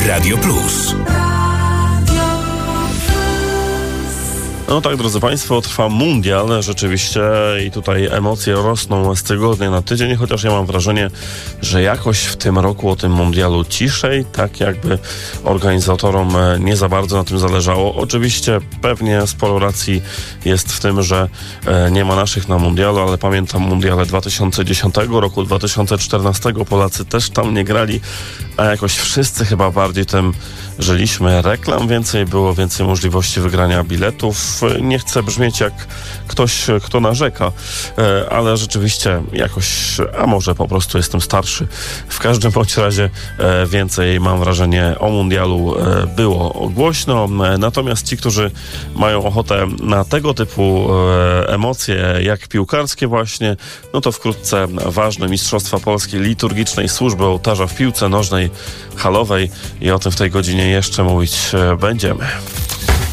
Radio Plus. No tak, drodzy Państwo, trwa mundial rzeczywiście i tutaj emocje rosną z tygodnia na tydzień, chociaż ja mam wrażenie, że jakoś w tym roku o tym mundialu ciszej, tak jakby organizatorom nie za bardzo na tym zależało. Oczywiście pewnie sporo racji jest w tym, że nie ma naszych na mundialu, ale pamiętam mundiale 2010 roku, 2014 Polacy też tam nie grali, a jakoś wszyscy chyba bardziej tym żyliśmy. Reklam więcej było, więcej możliwości wygrania biletów. Nie chcę brzmieć jak ktoś, kto narzeka, ale rzeczywiście jakoś, a może po prostu jestem starszy. W każdym bądź razie więcej, mam wrażenie, o mundialu było głośno. Natomiast ci, którzy mają ochotę na tego typu emocje, jak piłkarskie właśnie, no to wkrótce ważne Mistrzostwa Polskiej Liturgicznej Służby Ołtarza w piłce nożnej halowej i o tym w tej godzinie jeszcze mówić będziemy.